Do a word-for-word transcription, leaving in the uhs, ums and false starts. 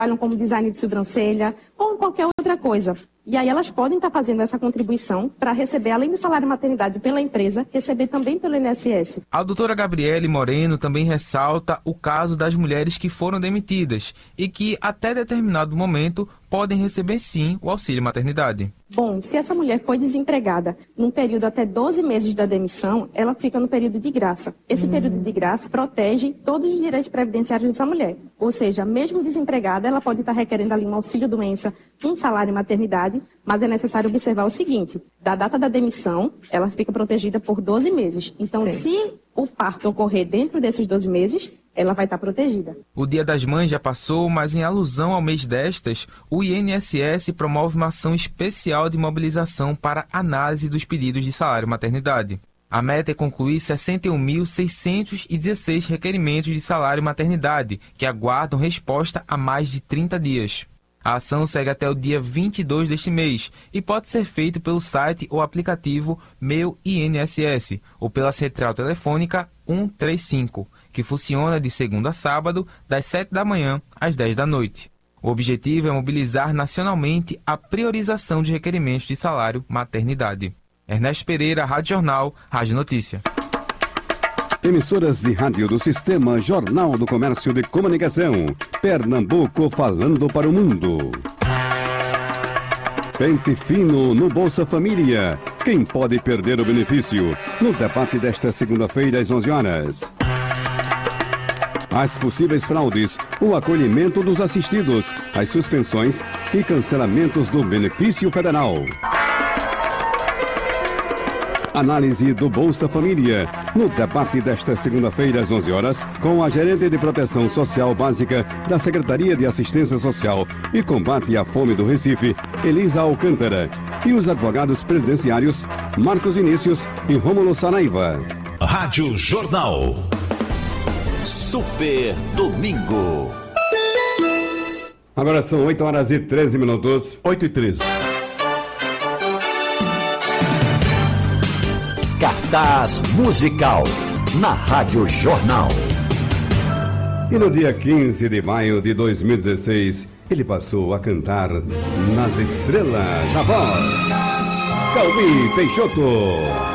trabalham como design de sobrancelha ou qualquer outra coisa. E aí elas podem estar fazendo essa contribuição para receber, além do salário maternidade pela empresa, receber também pelo I N S S. A doutora Gabriele Moreno também ressalta o caso das mulheres que foram demitidas e que, até determinado momento, podem receber sim o auxílio maternidade. Bom, se essa mulher foi desempregada num período até doze meses da demissão, ela fica no período de graça. Esse uhum. período de graça protege todos os direitos previdenciários dessa mulher. Ou seja, mesmo desempregada, ela pode estar requerendo ali um auxílio-doença, um salário maternidade, mas é necessário observar o seguinte: da data da demissão, ela fica protegida por doze meses. Então, sim, se o parto ocorrer dentro desses doze meses, ela vai estar protegida. O Dia das Mães já passou, mas em alusão ao mês destas, o I N S S promove uma ação especial de mobilização para análise dos pedidos de salário maternidade. A meta é concluir sessenta e um mil seiscentos e dezesseis requerimentos de salário maternidade, que aguardam resposta há mais de trinta dias. A ação segue até o dia vinte e dois deste mês e pode ser feita pelo site ou aplicativo Meu I N S S ou pela central telefônica cento e trinta e cinco, que funciona de segunda a sábado, das sete da manhã às dez da noite. O objetivo é mobilizar nacionalmente a priorização de requerimentos de salário maternidade. Ernesto Pereira, Rádio Jornal, Rádio Notícia. Emissoras de rádio do Sistema Jornal do Comércio de Comunicação. Pernambuco falando para o mundo. Pente fino no Bolsa Família. Quem pode perder o benefício? No debate desta segunda-feira às onze horas. As possíveis fraudes, o acolhimento dos assistidos, as suspensões e cancelamentos do benefício federal. Análise do Bolsa Família, no debate desta segunda-feira às onze horas, com a gerente de Proteção Social Básica da Secretaria de Assistência Social e Combate à Fome do Recife, Elisa Alcântara, e os advogados presidenciários Marcos Vinícius e Rômulo Saraiva. Rádio Jornal. Super Domingo. Agora são oito horas e treze minutos. oito e treze. Cartaz musical na Rádio Jornal. E no dia quinze de maio de dois mil e dezesseis, ele passou a cantar nas estrelas. A voz, Calbi Peixoto.